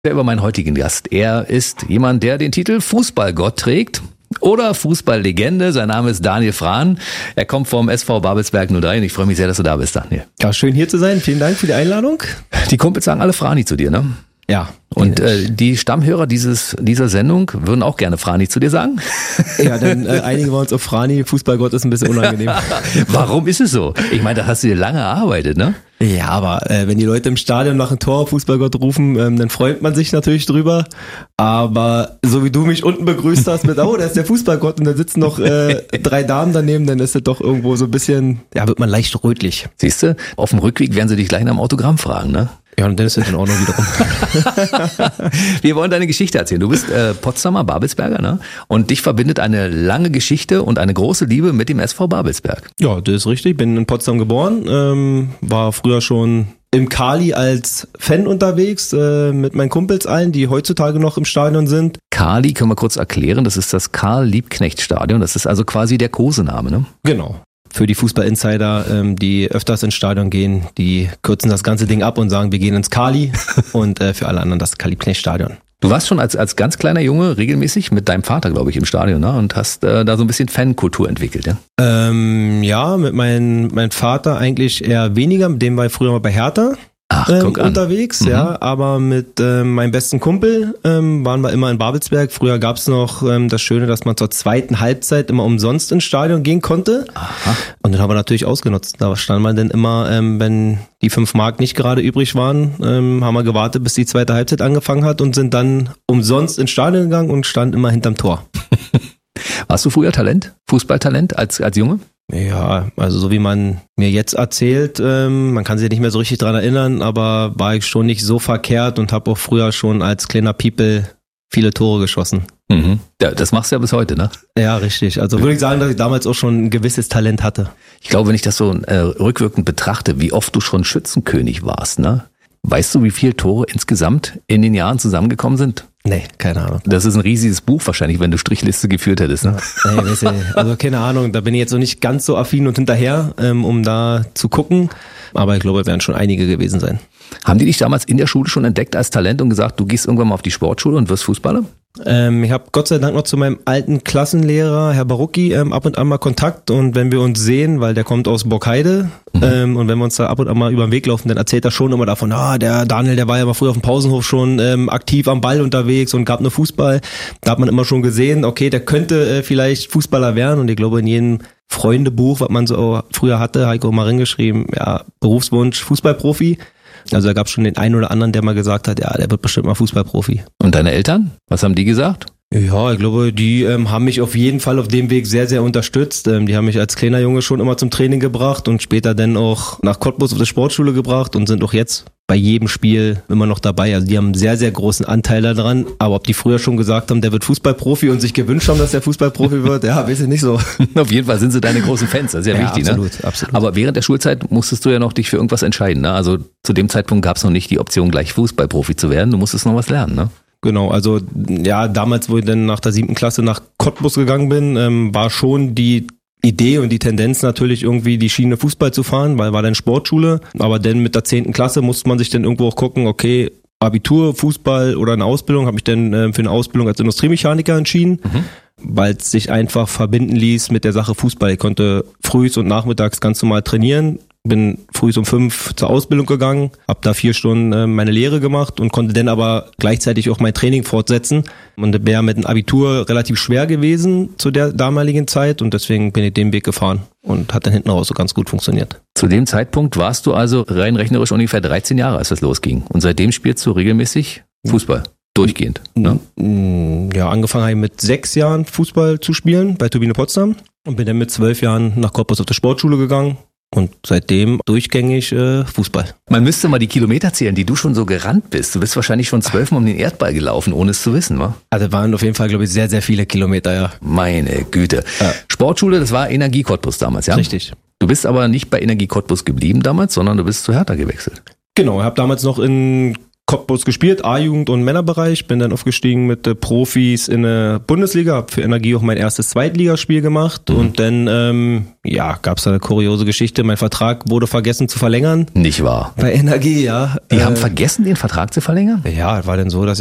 Über meinen heutigen Gast. Er ist jemand, der den Titel Fußballgott trägt oder Fußballlegende. Sein Name ist Daniel Frahn. Er kommt vom SV Babelsberg 03 und ich freue mich sehr, dass du da bist, Daniel. Ja, schön hier zu sein. Vielen Dank für die Einladung. Die Kumpels sagen alle Frani zu dir, ne? Ja. Und die Stammhörer dieser Sendung würden auch gerne Frani zu dir sagen? Ja, denn einige waren uns auf Frani. Fußballgott ist ein bisschen unangenehm. Warum ist es so? Ich meine, da hast du dir lange erarbeitet, ne? Ja, aber wenn die Leute im Stadion nach einem Tor Fußballgott rufen, dann freut man sich natürlich drüber. Aber so wie du mich unten begrüßt hast mit, oh, da ist der Fußballgott und da sitzen noch 3 Damen daneben, dann ist das doch irgendwo so ein bisschen, ja, wird man leicht rötlich. Siehst du, auf dem Rückweg werden sie dich gleich nach dem Autogramm fragen, ne? Ja, und dann ist das in Ordnung wiederum. Wir wollen deine Geschichte erzählen. Du bist Potsdamer Babelsberger, ne? Und dich verbindet eine lange Geschichte und eine große Liebe mit dem SV Babelsberg. Ja, das ist richtig. Bin in Potsdam geboren, war früher schon im Kali als Fan unterwegs, mit meinen Kumpels allen, die heutzutage noch im Stadion sind. Kali können wir kurz erklären, das ist das Karl-Liebknecht-Stadion. Das ist also quasi der Kosename, ne? Genau. Für die Fußball-Insider, die öfters ins Stadion gehen, die kürzen das ganze Ding ab und sagen, wir gehen ins Kali und für alle anderen das Karl-Liebknecht-Stadion. Du warst schon als ganz kleiner Junge regelmäßig mit deinem Vater, glaube ich, im Stadion, ne? Und hast da so ein bisschen Fankultur entwickelt, ja? Ja, mit meinem Vater eigentlich eher weniger, mit dem war ich früher mal bei Hertha. Unterwegs, ja, aber mit meinem besten Kumpel waren wir immer in Babelsberg. Früher gab's noch das Schöne, dass man zur zweiten Halbzeit immer umsonst ins Stadion gehen konnte. Aha. Und dann haben wir natürlich ausgenutzt. Da stand man dann immer, wenn die 5 Mark nicht gerade übrig waren, haben wir gewartet, bis die zweite Halbzeit angefangen hat und sind dann umsonst ins Stadion gegangen und standen immer hinterm Tor. Warst du früher Talent? Fußballtalent als Junge? Ja, also so wie man mir jetzt erzählt, man kann sich nicht mehr so richtig dran erinnern, aber war ich schon nicht so verkehrt und habe auch früher schon als kleiner Piepel viele Tore geschossen. Mhm. Ja, das machst du ja bis heute, ne? Ja, richtig. Also würde ich sagen, dass ich damals auch schon ein gewisses Talent hatte. Ich glaube, wenn ich das so rückwirkend betrachte, wie oft du schon Schützenkönig warst, ne? Weißt du, wie viele Tore insgesamt in den Jahren zusammengekommen sind? Nee, keine Ahnung. Das ist ein riesiges Buch wahrscheinlich, wenn du Strichliste geführt hättest, ne? Nee, weißt du, also keine Ahnung, da bin ich jetzt noch nicht ganz so affin und hinterher, um da zu gucken. Aber ich glaube, es werden schon einige gewesen sein. Haben die dich damals in der Schule schon entdeckt als Talent und gesagt, du gehst irgendwann mal auf die Sportschule und wirst Fußballer? Ich habe Gott sei Dank noch zu meinem alten Klassenlehrer, Herr Barucki, ab und an mal Kontakt. Und wenn wir uns sehen, weil der kommt aus Borkheide, und wenn wir uns da ab und an mal über den Weg laufen, dann erzählt er schon immer davon, der Daniel, der war ja mal früher auf dem Pausenhof schon aktiv am Ball unterwegs und gab nur Fußball. Da hat man immer schon gesehen, okay, der könnte vielleicht Fußballer werden. Und ich glaube, in jedem Freundebuch, was man so früher hatte, habe ich auch mal reingeschrieben, ja, Berufswunsch, Fußballprofi. Also da gab es schon den einen oder anderen, der mal gesagt hat, ja, der wird bestimmt mal Fußballprofi. Und deine Eltern? Was haben die gesagt? Ja, ich glaube, die haben mich auf jeden Fall auf dem Weg sehr, sehr unterstützt. Die haben mich als kleiner Junge schon immer zum Training gebracht und später dann auch nach Cottbus auf die Sportschule gebracht und sind auch jetzt bei jedem Spiel immer noch dabei. Also die haben einen sehr, sehr großen Anteil daran. Aber ob die früher schon gesagt haben, der wird Fußballprofi und sich gewünscht haben, dass der Fußballprofi wird, ja, weiß ich nicht so. Auf jeden Fall sind sie deine großen Fans, das ist ja wichtig. Absolut, ne? Absolut. Aber während der Schulzeit musstest du ja noch dich für irgendwas entscheiden, ne? Also zu dem Zeitpunkt gab es noch nicht die Option, gleich Fußballprofi zu werden. Du musstest noch was lernen, ne? Genau, also ja, damals, wo ich dann nach der 7. Klasse nach Cottbus gegangen bin, war schon die Idee und die Tendenz natürlich irgendwie die Schiene Fußball zu fahren, weil war dann Sportschule. Aber dann mit der 10. Klasse musste man sich dann irgendwo auch gucken, okay, Abitur, Fußball oder eine Ausbildung, habe ich dann für eine Ausbildung als Industriemechaniker entschieden, weil es sich einfach verbinden ließ mit der Sache Fußball. Ich konnte frühs und nachmittags ganz normal trainieren. Bin früh um 5 zur Ausbildung gegangen, habe da 4 Stunden meine Lehre gemacht und konnte dann aber gleichzeitig auch mein Training fortsetzen. Und das wäre mit dem Abitur relativ schwer gewesen zu der damaligen Zeit und deswegen bin ich den Weg gefahren und hat dann hinten raus so ganz gut funktioniert. Zu dem Zeitpunkt warst du also rein rechnerisch ungefähr 13 Jahre, als das losging. Und seitdem spielst du regelmäßig Fußball, durchgehend. Ne? Ja, angefangen habe ich mit 6 Jahren Fußball zu spielen bei Turbine Potsdam und bin dann mit 12 Jahren nach Cottbus auf die Sportschule gegangen. Und seitdem durchgängig Fußball. Man müsste mal die Kilometer zählen, die du schon so gerannt bist. Du bist wahrscheinlich schon 12 Mal um den Erdball gelaufen, ohne es zu wissen, wa? Also waren auf jeden Fall, glaube ich, sehr, sehr viele Kilometer, ja. Meine Güte. Ja. Sportschule, das war Energie Cottbus damals, ja? Richtig. Du bist aber nicht bei Energie Cottbus geblieben damals, sondern du bist zu Hertha gewechselt. Genau, ich habe damals noch in Cottbus gespielt, A-Jugend und Männerbereich, bin dann aufgestiegen mit Profis in der Bundesliga, habe für Energie auch mein erstes Zweitligaspiel gemacht und dann gab es eine kuriose Geschichte, mein Vertrag wurde vergessen zu verlängern. Nicht wahr? Bei Energie, ja. Die haben vergessen, den Vertrag zu verlängern? Ja, war dann so, dass